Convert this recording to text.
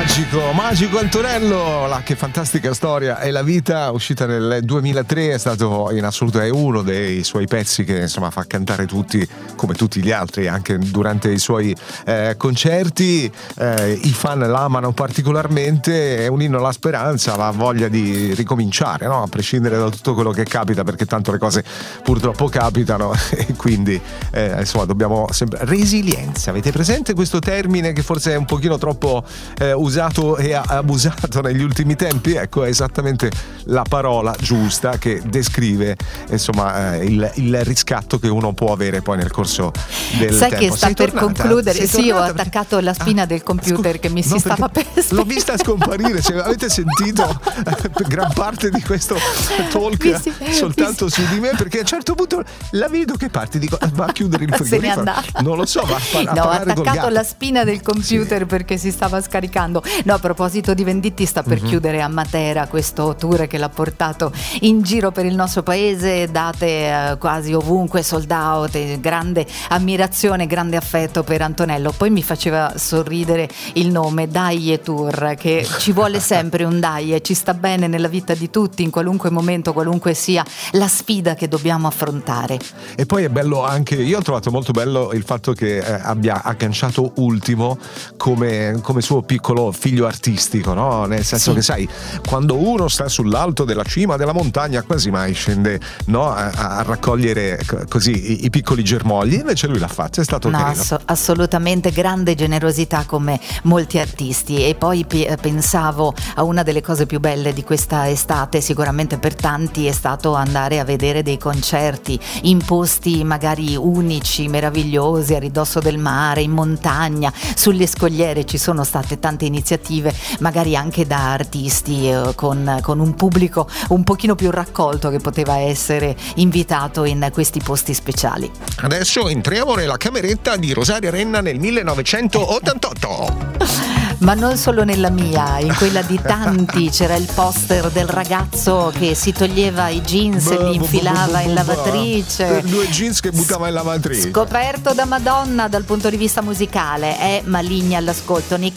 Magico Antonello, che fantastica storia è la vita, uscita nel 2003, è stato in assoluto, è uno dei suoi pezzi che insomma fa cantare tutti come tutti gli altri, anche durante i suoi concerti. I fan l'amano particolarmente, è un inno alla speranza, ha voglia di ricominciare, no? A prescindere da tutto quello che capita, perché tanto le cose purtroppo capitano e quindi insomma dobbiamo sempre resilienza. Avete presente questo termine che forse è un pochino troppo usato e abusato negli ultimi tempi? Ecco, è esattamente la parola giusta che descrive insomma il riscatto che uno può avere poi nel corso del Sai tempo. Che sta per concludere? Sì, ho attaccato la spina del computer che mi si stava per l'ho vista scomparire. Se avete sentito gran parte di questo talk soltanto su di me, perché a un certo punto la vedo che parte, dico va a chiudere il frigorifero, non lo so, va a ho attaccato la spina del computer perché si stava scaricando. No, a proposito di Venditti, sta per chiudere a Matera questo tour che l'ha portato in giro per il nostro paese, date quasi ovunque, sold out, grande ammirazione, grande affetto per Antonello. Poi mi faceva sorridere il nome Daie Tour, che ci vuole sempre un Daie, ci sta bene nella vita di tutti, in qualunque momento, qualunque sia la sfida che dobbiamo affrontare. E poi è bello anche, io ho trovato molto bello il fatto che abbia agganciato Ultimo come suo piccolo figlio artistico, no? Nel senso che sai, quando uno sta sull'alto della cima della montagna quasi mai scende, no? a raccogliere così i piccoli germogli, invece lui l'ha fatto, è stato carino. Assolutamente, grande generosità come molti artisti. E poi pensavo a una delle cose più belle di questa estate, sicuramente per tanti è stato andare a vedere dei concerti in posti magari unici, meravigliosi, a ridosso del mare, in montagna, sulle scogliere. Ci sono state tante iniziative, magari anche da artisti con un pubblico un pochino più raccolto che poteva essere invitato in questi posti speciali. Adesso entriamo nella cameretta di Rosaria Renna nel 1988. Ma non solo nella mia, in quella di tanti c'era il poster del ragazzo che si toglieva i jeans e li infilava in lavatrice. Due jeans che buttava in lavatrice. Scoperto da Madonna dal punto di vista musicale, è Maligna all'ascolto.